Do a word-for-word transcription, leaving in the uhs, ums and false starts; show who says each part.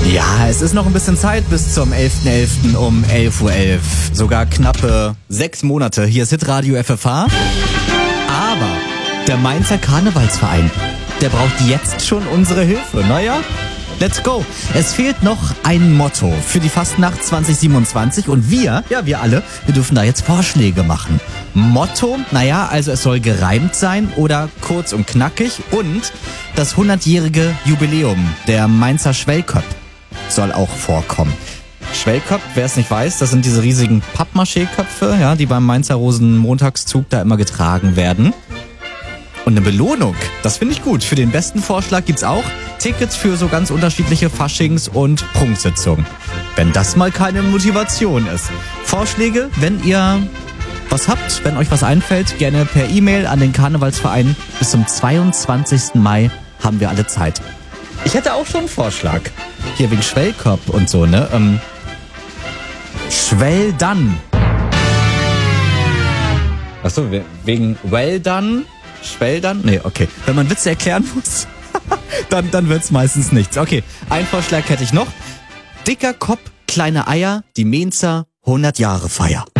Speaker 1: Ja, es ist noch ein bisschen Zeit bis zum elften elften um elf Uhr elf. Sogar knappe sechs Monate. Hier ist Hitradio F F H. Aber der Mainzer Karnevalsverein, der braucht jetzt schon unsere Hilfe. Naja, let's go. Es fehlt noch ein Motto für die Fastnacht zwanzig siebenundzwanzig und wir, ja wir alle, wir dürfen da jetzt Vorschläge machen. Motto, naja, also es soll gereimt sein oder kurz und knackig und das hundertjährige Jubiläum der Mainzer Schwellköpp soll auch vorkommen. Schwellköpp, wer es nicht weiß, das sind diese riesigen Pappmaché-Köpfe, ja, die beim Mainzer Rosenmontagszug da immer getragen werden. Und eine Belohnung, das finde ich gut. Für den besten Vorschlag gibt's auch Tickets für so ganz unterschiedliche Faschings- und Prunksitzungen. Wenn das mal keine Motivation ist. Vorschläge, wenn ihr was habt, wenn euch was einfällt, gerne per E-Mail an den Karnevalsverein. Bis zum zweiundzwanzigsten Mai haben wir alle Zeit. Ich hätte auch schon einen Vorschlag. Hier wegen Schwellköpp und so, ne? Ähm, Schwell dann. Achso, wegen well done? Schwell dann? Nee, okay. Wenn man Witze erklären muss, dann, dann wird's meistens nichts. Okay, einen Vorschlag hätte ich noch. Dicker Kopf, kleine Eier, die Mainzer hundert Jahre Feier.